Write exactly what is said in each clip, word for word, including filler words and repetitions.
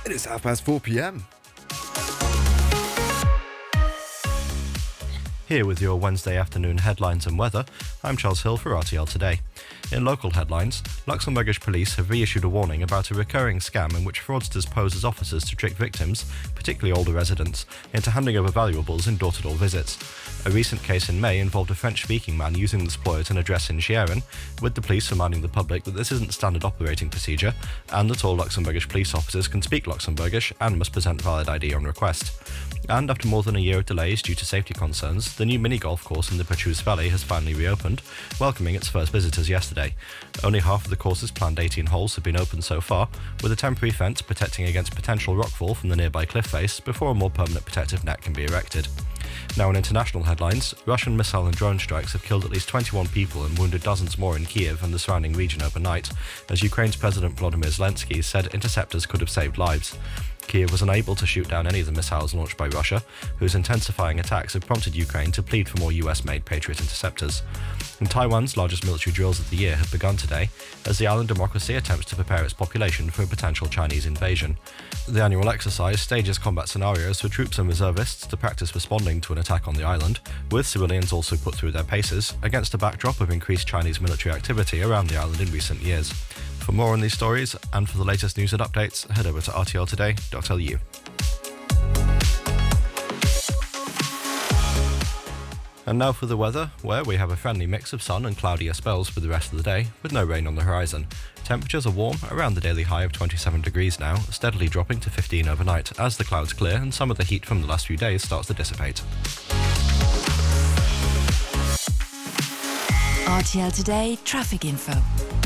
It is half past four p.m. Here with your Wednesday afternoon headlines and weather, I'm Charles Hill for R T L Today. In local headlines, Luxembourgish police have reissued a warning about a recurring scam in which fraudsters pose as officers to trick victims, particularly older residents, into handing over valuables in door-to-door visits. A recent case in May involved a French-speaking man using the exploit at an address in Chieren, with the police reminding the public that this isn't standard operating procedure, and that all Luxembourgish police officers can speak Luxembourgish and must present valid I D on request. And after more than a year of delays due to safety concerns, the new mini-golf course in the Petrus Valley has finally reopened, welcoming its first visitors yesterday. Only half of the course's planned eighteen holes have been opened so far, with a temporary fence protecting against potential rockfall from the nearby cliff face before a more permanent protective net can be erected. Now in international headlines, Russian missile and drone strikes have killed at least twenty-one people and wounded dozens more in Kiev and the surrounding region overnight, as Ukraine's President Volodymyr Zelensky said interceptors could have saved lives. Kiev was unable to shoot down any of the missiles launched by Russia, whose intensifying attacks have prompted Ukraine to plead for more U S-made Patriot interceptors. And Taiwan's largest military drills of the year have begun today, as the island democracy attempts to prepare its population for a potential Chinese invasion. The annual exercise stages combat scenarios for troops and reservists to practice responding to an attack on the island, with civilians also put through their paces, against a backdrop of increased Chinese military activity around the island in recent years. For more on these stories, and for the latest news and updates, head over to R T L today dot L U. And now for the weather, where we have a friendly mix of sun and cloudier spells for the rest of the day, with no rain on the horizon. Temperatures are warm, around the daily high of twenty-seven degrees now, steadily dropping to fifteen overnight as the clouds clear and some of the heat from the last few days starts to dissipate. R T L Today traffic info.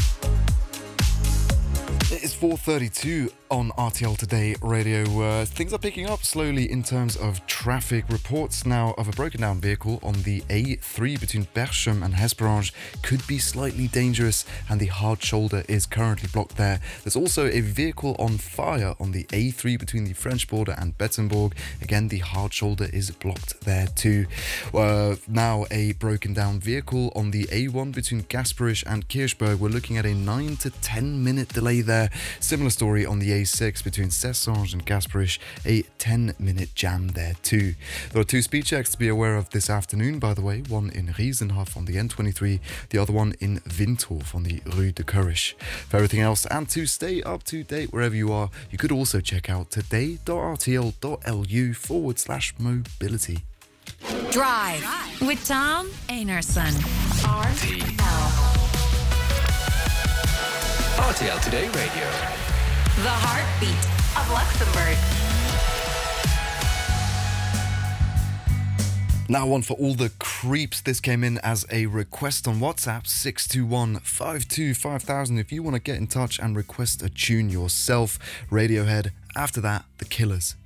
It is four thirty-two on R T L Today Radio. Uh, things are picking up slowly in terms of traffic. Reports now of a broken down vehicle on the A three between Berchem and Hesperange could be slightly dangerous, and the hard shoulder is currently blocked there. There's also a vehicle on fire on the A three between the French border and Betzenburg. Again, the hard shoulder is blocked there too. Uh, now a broken down vehicle on the A one between Gasperisch and Kirchberg. We're looking at a nine to ten minute delay there. Similar story on the A six between Cessange and Gasperisch, a ten minute jam there too. There are two speed checks to be aware of this afternoon, by the way, one in Riesenhof on the N twenty-three, the other one in Windhof on the Rue de Courage. For everything else and to stay up to date wherever you are, you could also check out today dot R T L dot L U forward slash mobility. Drive with Tom Einarson. R T L. R T L Today Radio. The heartbeat of Luxembourg. Now one for all the creeps. This came in as a request on WhatsApp, six two one, five two five thousand. If you want to get in touch and request a tune yourself, Radiohead. After that, The Killers.